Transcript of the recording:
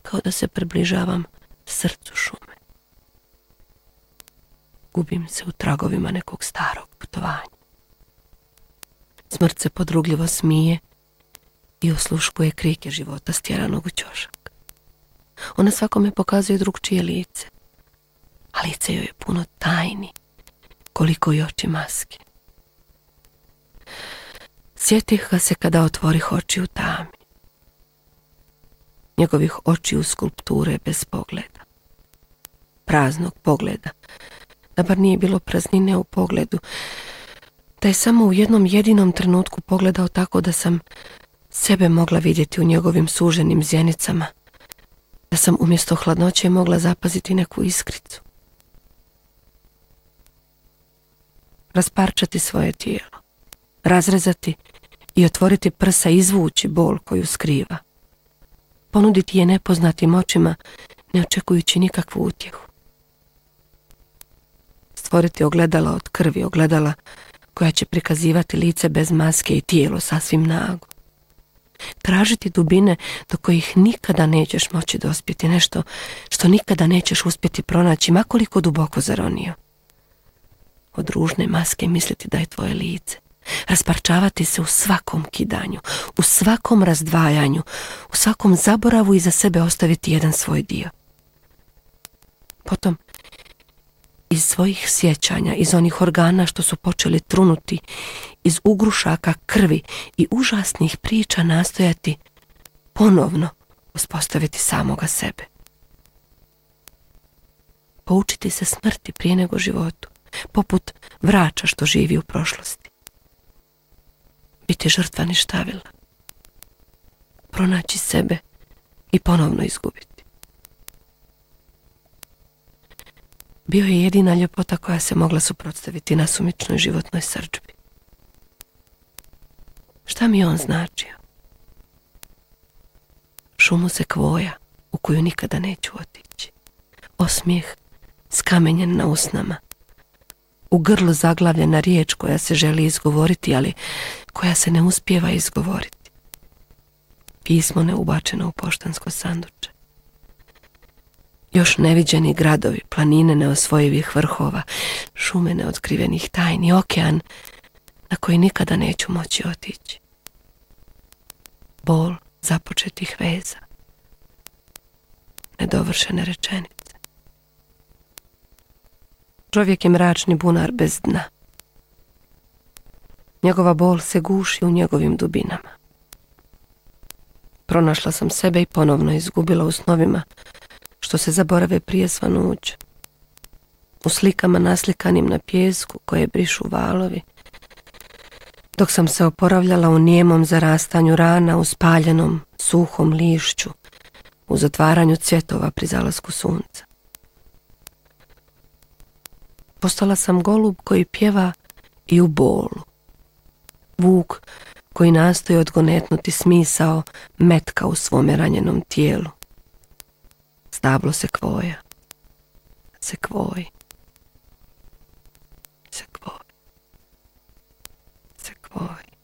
kao da se približavam srcu šume. Gubim se u tragovima nekog starog putovanja. Smrt se podrugljivo smije i osluškuje krike života stjeranog u ćošak. Ona svakome pokazuje drugčije lice, a lice joj je puno tajni, koliko i oči maske. Sjetih ga se kada otvorih oči u tami. Njegovih očiju skulpture bez pogleda. Praznog pogleda, da bar nije bilo praznine u pogledu, da je samo u jednom jedinom trenutku pogledao tako da sam sebe mogla vidjeti u njegovim suženim zjenicama, da sam umjesto hladnoće mogla zapaziti neku iskricu. Rasparčati svoje tijelo, razrezati i otvoriti prsa, izvući bol koju skriva. Ponuditi je nepoznatim očima, ne očekujući nikakvu utjehu. Stvoriti ogledala od krvi, ogledala koja će prikazivati lice bez maske i tijelo sasvim nago. Tražiti dubine do kojih nikada nećeš moći dospjeti, nešto što nikada nećeš uspjeti pronaći, makoliko duboko zaronio. Od ružne maske misliti da je tvoje lice. Rasparčavati se u svakom kidanju, u svakom razdvajanju, u svakom zaboravu i za sebe ostaviti jedan svoj dio. Potom, iz svojih sjećanja, iz onih organa što su počeli trunuti, iz ugrušaka krvi i užasnih priča nastojati ponovno uspostaviti samoga sebe. Poučiti se smrti prije nego životu, poput vrača što živi u prošlosti. Biti žrtva ništavila. Pronaći sebe i ponovno izgubiti. Bio je jedina ljepota koja se mogla suprotstaviti nasumičnoj životnoj srdžbi. Šta mi je on značio? Šumu sekvoja u koju nikada neću otići. Osmijeh skamenjen na usnama. U grlu zaglavljena riječ koja se želi izgovoriti, ali koja se ne uspijeva izgovoriti. Pismo neubačeno u poštansko sanduče. Još neviđeni gradovi, planine neosvojivih vrhova, šume neotkrivenih tajni, okean na koji nikada neću moći otići. Bol započetih veza. Nedovršene rečenice. Čovjek je mračni bunar bez dna. Njegova bol se guši u njegovim dubinama. Pronašla sam sebe i ponovno izgubila u snovima što se zaborave prije svanuća. U slikama naslikanim na pijesku koje brišu valovi. Dok sam se oporavljala u nijemom zarastanju rana, u spaljenom, suhom lišću, u zatvaranju cvjetova pri zalasku sunca. Postala sam golub koji pjeva i u bolu. Vuk koji nastoji odgonetnuti smisao metka u svome ranjenom tijelu. Stablo sekvoja. Sekvoj. Sekvoj. Sekvoj.